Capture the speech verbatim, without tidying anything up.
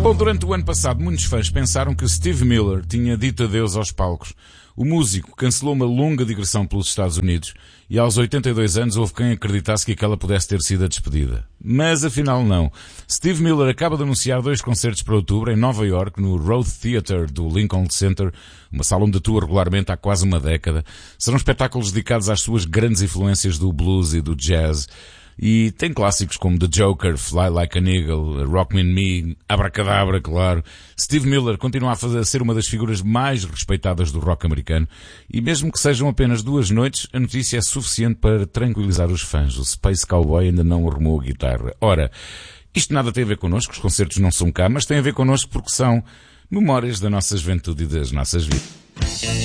Bom, durante o ano passado, muitos fãs pensaram que Steve Miller tinha dito adeus aos palcos. O músico cancelou uma longa digressão pelos Estados Unidos e aos oitenta e dois anos houve quem acreditasse que aquela pudesse ter sido a despedida. Mas afinal não. Steve Miller acaba de anunciar dois concertos para outubro em Nova York, no Road Theatre do Lincoln Center, uma sala onde atua regularmente há quase uma década. Serão espetáculos dedicados às suas grandes influências do blues e do jazz. E tem clássicos como The Joker, Fly Like an Eagle, Rock Me Me, Abracadabra, claro. Steve Miller continua a, fazer, a ser uma das figuras mais respeitadas do rock americano. E mesmo que sejam apenas duas noites, a notícia é suficiente para tranquilizar os fãs. O Space Cowboy ainda não arrumou a guitarra. Ora, isto nada tem a ver connosco, os concertos não são cá, mas tem a ver connosco porque são memórias da nossa juventude e das nossas vidas.